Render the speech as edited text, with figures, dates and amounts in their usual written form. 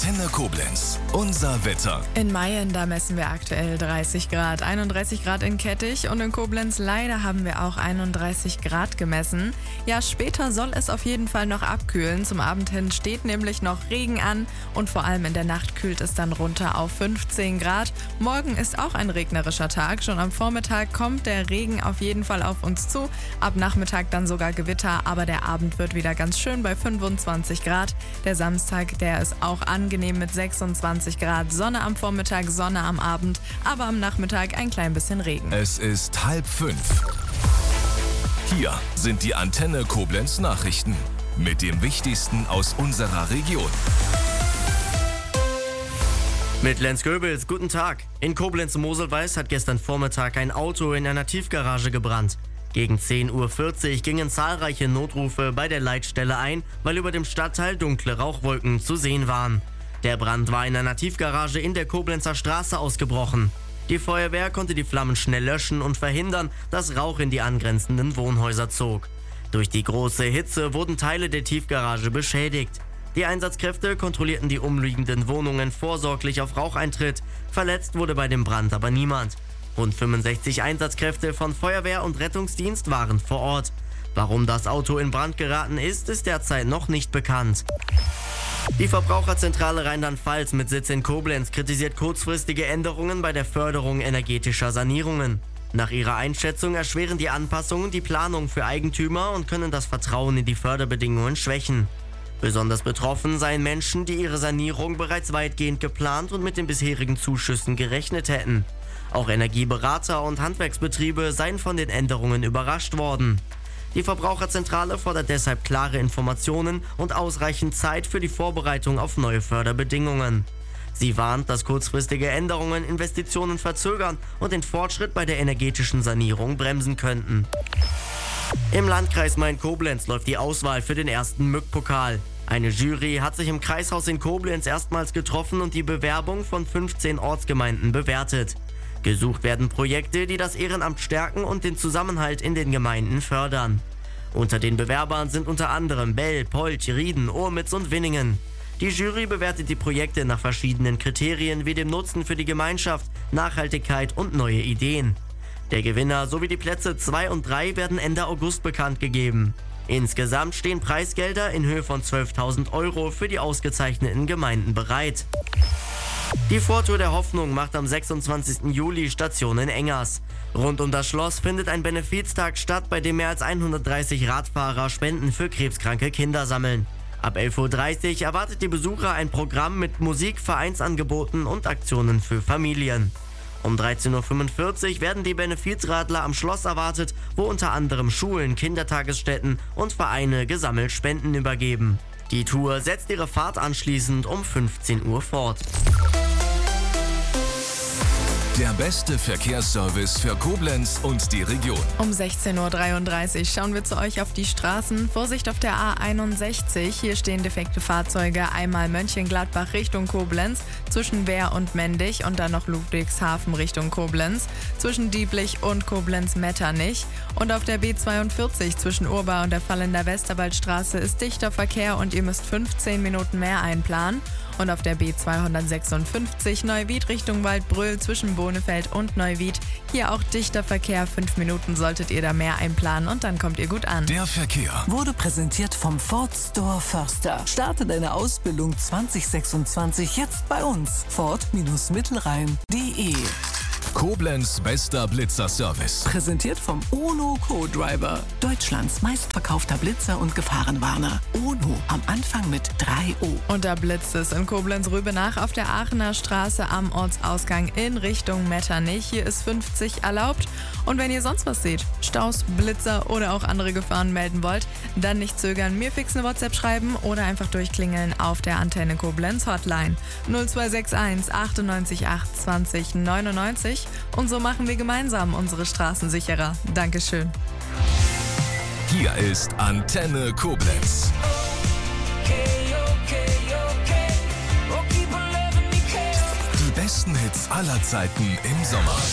Antenne Koblenz. Unser Wetter. In Mayen, da messen wir aktuell 30 Grad, 31 Grad in Kettich und in Koblenz leider haben wir auch 31 Grad gemessen. Ja, später soll es auf jeden Fall noch abkühlen. Zum Abend hin steht nämlich noch Regen an und vor allem in der Nacht kühlt es dann runter auf 15 Grad. Morgen ist auch ein regnerischer Tag. Schon am Vormittag kommt der Regen auf jeden Fall auf uns zu. Ab Nachmittag dann sogar Gewitter, aber der Abend wird wieder ganz schön bei 25 Grad. Der Samstag, der ist auch angenehm mit 26 Grad. Sonne am Vormittag, Sonne am Abend, aber am Nachmittag ein klein bisschen Regen. Es ist 4:30. Hier sind die Antenne Koblenz Nachrichten mit dem Wichtigsten aus unserer Region. Mit Lenz Goebels, guten Tag. In Koblenz-Moselweiß hat gestern Vormittag ein Auto in einer Tiefgarage gebrannt. Gegen 10:40 Uhr gingen zahlreiche Notrufe bei der Leitstelle ein, weil über dem Stadtteil dunkle Rauchwolken zu sehen waren. Der Brand war in einer Tiefgarage in der Koblenzer Straße ausgebrochen. Die Feuerwehr konnte die Flammen schnell löschen und verhindern, dass Rauch in die angrenzenden Wohnhäuser zog. Durch die große Hitze wurden Teile der Tiefgarage beschädigt. Die Einsatzkräfte kontrollierten die umliegenden Wohnungen vorsorglich auf Raucheintritt. Verletzt wurde bei dem Brand aber niemand. Rund 65 Einsatzkräfte von Feuerwehr und Rettungsdienst waren vor Ort. Warum das Auto in Brand geraten ist derzeit noch nicht bekannt. Die Verbraucherzentrale Rheinland-Pfalz mit Sitz in Koblenz kritisiert kurzfristige Änderungen bei der Förderung energetischer Sanierungen. Nach ihrer Einschätzung erschweren die Anpassungen die Planung für Eigentümer und können das Vertrauen in die Förderbedingungen schwächen. Besonders betroffen seien Menschen, die ihre Sanierung bereits weitgehend geplant und mit den bisherigen Zuschüssen gerechnet hätten. Auch Energieberater und Handwerksbetriebe seien von den Änderungen überrascht worden. Die Verbraucherzentrale fordert deshalb klare Informationen und ausreichend Zeit für die Vorbereitung auf neue Förderbedingungen. Sie warnt, dass kurzfristige Änderungen Investitionen verzögern und den Fortschritt bei der energetischen Sanierung bremsen könnten. Im Landkreis Main-Koblenz läuft die Auswahl für den ersten Mück-Pokal. Eine Jury hat sich im Kreishaus in Koblenz erstmals getroffen und die Bewerbung von 15 Ortsgemeinden bewertet. Gesucht werden Projekte, die das Ehrenamt stärken und den Zusammenhalt in den Gemeinden fördern. Unter den Bewerbern sind unter anderem Bell, Polch, Rieden, Urmitz und Winningen. Die Jury bewertet die Projekte nach verschiedenen Kriterien wie dem Nutzen für die Gemeinschaft, Nachhaltigkeit und neue Ideen. Der Gewinner sowie die Plätze 2 und 3 werden Ende August bekannt gegeben. Insgesamt stehen Preisgelder in Höhe von 12.000 € für die ausgezeichneten Gemeinden bereit. Die Vortour der Hoffnung macht am 26. Juli Station in Engers. Rund um das Schloss findet ein Benefiztag statt, bei dem mehr als 130 Radfahrer Spenden für krebskranke Kinder sammeln. Ab 11:30 Uhr erwartet die Besucher ein Programm mit Musik, Vereinsangeboten und Aktionen für Familien. Um 13:45 Uhr werden die Benefizradler am Schloss erwartet, wo unter anderem Schulen, Kindertagesstätten und Vereine gesammelt Spenden übergeben. Die Tour setzt ihre Fahrt anschließend um 15 Uhr fort. Der beste Verkehrsservice für Koblenz und die Region. Um 16:33 Uhr schauen wir zu euch auf die Straßen. Vorsicht auf der A61. Hier stehen defekte Fahrzeuge. Einmal Mönchengladbach Richtung Koblenz, zwischen Wehr und Mendig und dann noch Ludwigshafen Richtung Koblenz, zwischen Dieblich und Koblenz-Metternich. Und auf der B42 zwischen Urba und der Fallender Westerwaldstraße ist dichter Verkehr und ihr müsst 15 Minuten mehr einplanen. Und auf der B256 Neuwied Richtung Waldbröl zwischen Bonefeld und Neuwied. Hier auch dichter Verkehr, 5 Minuten solltet ihr da mehr einplanen und dann kommt ihr gut an. Der Verkehr wurde präsentiert vom Ford Store Förster. Starte deine Ausbildung 2026 jetzt bei uns. Ford-Mittelrhein.de. Koblenz bester Blitzer-Service. Präsentiert vom Ono Co-Driver. Deutschlands meistverkaufter Blitzer und Gefahrenwarner. Ono am Anfang mit 3 O. Und da blitzt es in Koblenz-Rübenach auf der Aachener Straße am Ortsausgang in Richtung Metternich. Hier ist 50 erlaubt. Und wenn ihr sonst was seht, Staus, Blitzer oder auch andere Gefahren melden wollt, dann nicht zögern, mir fix eine WhatsApp schreiben oder einfach durchklingeln auf der Antenne Koblenz Hotline 0261 98 8 20 99. Und so machen wir gemeinsam unsere Straßen sicherer. Dankeschön. Hier ist Antenne Koblenz. Die besten Hits aller Zeiten im Sommer.